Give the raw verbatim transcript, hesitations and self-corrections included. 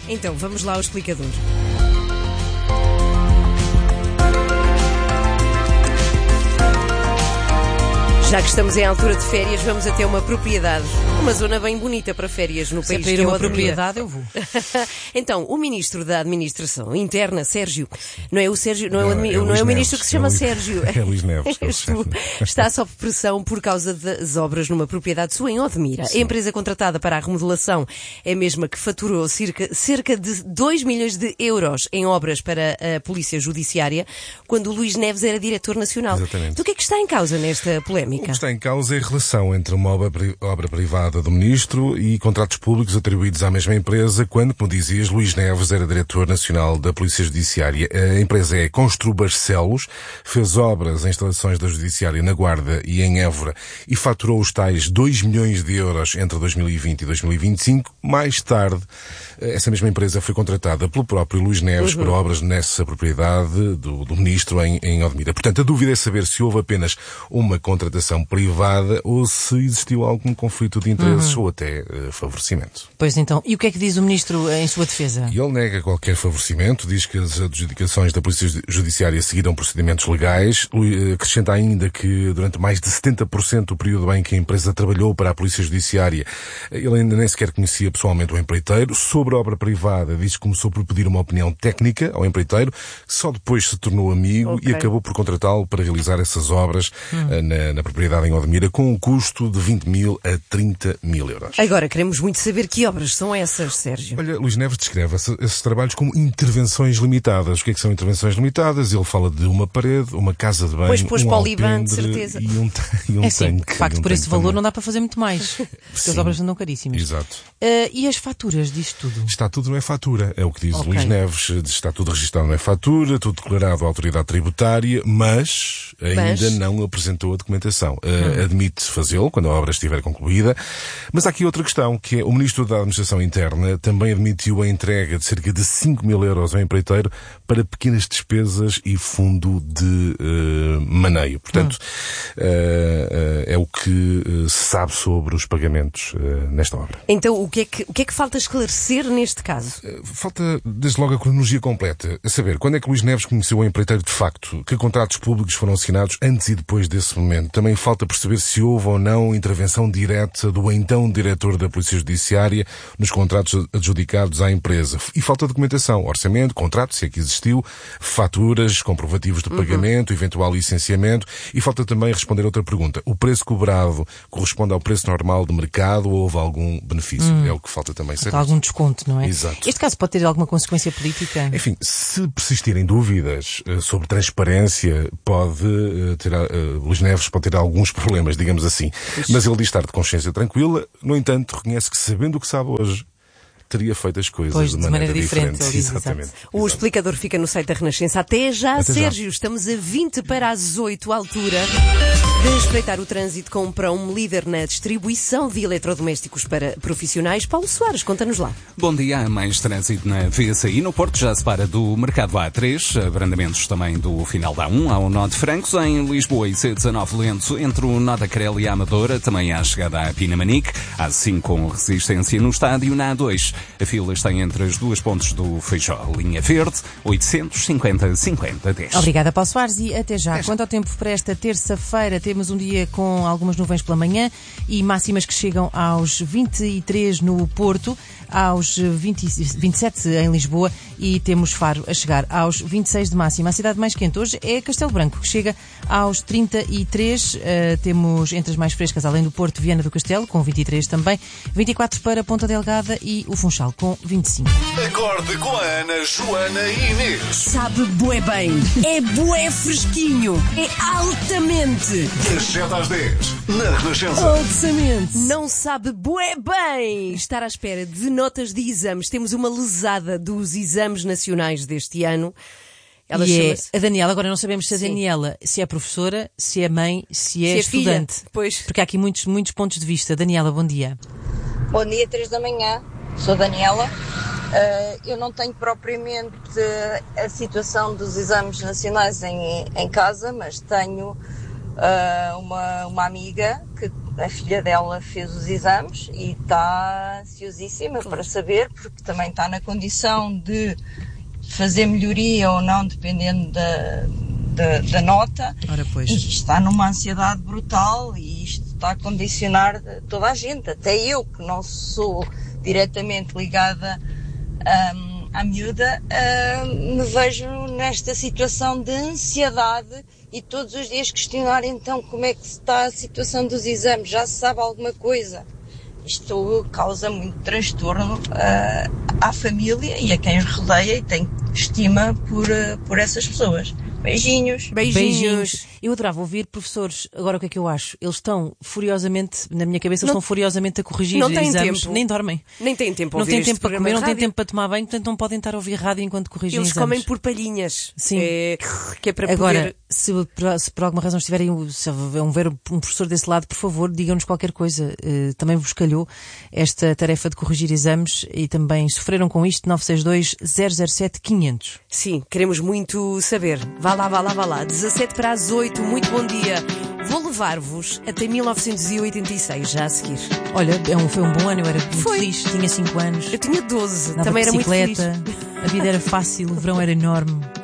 Então, vamos lá ao explicador. Já que estamos em altura de férias, vamos até uma propriedade. Uma zona bem bonita para férias no Se país é para ir que a eu uma admiro. propriedade, eu vou. Então, o Ministro da Administração Interna, Sérgio, não é o Sérgio, não, Não, é o, admi- é o não é Luís o Ministro Neves. que se chama É o Luís- Sérgio. é o Luís Neves, que é o chefe. Está sob pressão por causa das obras numa propriedade sua em Odmira. A empresa contratada para a remodelação é a mesma que faturou cerca, cerca de dois milhões de euros em obras para a Polícia Judiciária, quando o Luís Neves era diretor nacional. Exatamente. Do que é que está em causa nesta O polémica? que está em causa é a relação entre uma obra, pri- obra privada do Ministro e contratos públicos atribuídos à mesma empresa, quando, como dizias, Luís Neves era diretor nacional da Polícia Judiciária. A empresa é Constru Barcelos, fez obras em instalações da Judiciária na Guarda e em Évora e faturou os tais dois milhões de euros entre dois mil e vinte e dois mil e vinte e cinco. Mais tarde, essa mesma empresa foi contratada pelo próprio Luís Neves Uhum. para obras nessa propriedade do, do Ministro em, em Odmira. Portanto, a dúvida é saber se houve apenas uma contratação privada ou se existiu algum conflito de interesses Uhum. ou até uh, favorecimento. Pois então, e o que é que diz o Ministro em sua defesa? E ele nega qualquer favorecimento, diz que as adjudicações da Polícia Judiciária seguiram procedimentos legais, acrescenta ainda que durante mais de setenta por cento do período em que a empresa trabalhou para a Polícia Judiciária, ele ainda nem sequer conhecia pessoalmente o empreiteiro. Sobre a obra privada, diz que começou por pedir uma opinião técnica ao empreiteiro, só depois se tornou amigo Ok. e acabou por contratá-lo para realizar essas obras hum. na, na propriedade em Odmira, com um custo de vinte mil a trinta mil euros. Agora, queremos muito saber que obras são essas, Sérgio. Olha, Luís Neves descreve esse- esses trabalhos como intervenções limitadas. O que é que são intervenções limitadas? Ele fala de uma parede, uma casa de banho, Pois pôs um Poliban, de alpendre certeza. e um, ta- e um É sim, tanque. de facto, e um por esse tanque valor também. não dá para fazer muito mais, porque as Sim. obras andam caríssimas. Exato. Uh, e as faturas disto tudo? Está tudo não é fatura, é o que diz Ok. Luís Neves. Está tudo registado não é fatura, tudo declarado à autoridade tributária, mas ainda Mas? não apresentou a documentação. Uh, admite fazê-lo quando a obra estiver concluída. Mas há aqui outra questão, que é o Ministro da Administração Interna também admitiu a entrega de cerca de cinco mil euros ao empreiteiro para pequenas despesas e fundo de uh, maneio. Portanto, uh, uh, é o que uh, se sabe sobre os pagamentos uh, nesta obra. Então, o que, é que, o que é que falta esclarecer neste caso? Falta, desde logo, a cronologia completa. A saber, quando é que Luís Neves conheceu o empreiteiro de facto? Que contratos públicos foram assinados antes e depois desse momento? Também falta perceber se houve ou não intervenção direta do então diretor da Polícia Judiciária nos contratos adjudicados à empresa. E falta documentação, orçamento, contrato, se é que existiu, faturas, comprovativos de pagamento, eventual licenciamento. E falta também responder outra pergunta. O preço cobrado corresponde ao preço normal de mercado ou houve algum benefício? É o que falta também saber. Há algum desconto, não é? Exato. Este caso pode ter alguma consequência política? Enfim, se persistirem dúvidas uh, sobre transparência, pode uh, ter, uh, Luís Neves pode ter alguns problemas, digamos assim. Mas ele diz estar de consciência tranquila, no entanto, reconhece que sabendo o que sabe hoje, teria feito as coisas Pois, de, de maneira, maneira diferente, diferente. ele diz, Exatamente. O Exato. explicador fica no site da Renascença. Até já, Até já. Sérgio. Estamos a vinte para as oito, à altura de espreitar o trânsito com para um líder na distribuição de eletrodomésticos para profissionais. Paulo Soares, conta-nos lá. Bom dia, há mais trânsito na V S I. No Porto já se para do Mercado A três, abrandamentos também do final da A um, ao nó de Francos. Em Lisboa e C dezanove lento entre o nó da Crel e a Amadora, também há chegada à Pinamanique. A cinco com resistência no estádio. Na A dois, a fila está entre as duas pontes do Feijó. Linha Verde, oitocentos e cinquenta, cinquenta, dez. Obrigada, Paulo Soares, e até já. Quanto ao tempo para esta terça-feira, temos um dia com algumas nuvens pela manhã e máximas que chegam aos vinte e três no Porto, aos vinte, vinte e sete em Lisboa e temos Faro a chegar aos vinte e seis de máxima. A cidade mais quente hoje é Castelo Branco, que chega aos trinta e três. Uh, temos entre as mais frescas, além do Porto, Viana do Castelo, com vinte e três também. vinte e quatro para Ponta Delgada e o Funchal, com vinte e cinco. Acorde com a Ana, Joana e Inês. Sabe bué bem. É bué fresquinho. É altamente. Das sete às dez, na Renascença. Altamente. Não sabe bué bem estar à espera de notas de exames. Temos uma lesada dos exames nacionais deste ano. Ela E é chama-se... a Daniela, agora não sabemos se a Sim. Daniela se é professora, se é mãe, se é Se é filha. estudante. Pois. Porque há aqui muitos, muitos pontos de vista. Daniela, bom dia. Bom dia, três da manhã. Sou Daniela. Uh, eu não tenho propriamente a situação dos exames nacionais em, em casa, mas tenho uh, uma, uma amiga que uh, a filha dela fez os exames e está ansiosíssima para saber, porque também está na condição de fazer melhoria ou não, dependendo da, da, da nota. Ora, pois. E está numa ansiedade brutal e isto está a condicionar toda a gente, até eu, que não sou diretamente ligada um, à miúda, um, me vejo nesta situação de ansiedade e todos os dias questionar então como é que está a situação dos exames, já se sabe alguma coisa. Isto causa muito transtorno uh, à família e a quem os rodeia e tem estima por, uh, por essas pessoas. Beijinhos. Beijinhos. Beijinhos. Eu adorava ouvir professores. Agora o que é que eu acho? Eles estão furiosamente, na minha cabeça, eles Não- estão furiosamente a corrigir não têm exames, tempo. nem dormem. Nem têm tempo a Não ouvir têm este tempo para programa comer, de não têm rádio. tempo para tomar banho, portanto não podem estar a ouvir rádio enquanto corrigem Eles exames. comem por palhinhas. Sim. É, que é para Agora, poder... se, por- se por alguma razão estiverem, se houver um professor desse lado, por favor, digam-nos qualquer coisa. Eh, também vos calhou esta tarefa de corrigir exames e também sofreram com isto. Nove seis dois, zero zero sete, quinhentos. Sim, queremos muito saber. Vá lá, vá lá, vá lá. dezassete para as oito, muito bom dia. Vou levar-vos até mil novecentos e oitenta e seis, já a seguir. Olha, é um, foi um bom ano, eu era muito Foi. feliz, tinha cinco anos, Eu tinha doze, andava também de era muito feliz. bicicleta, a vida era fácil, o verão era enorme.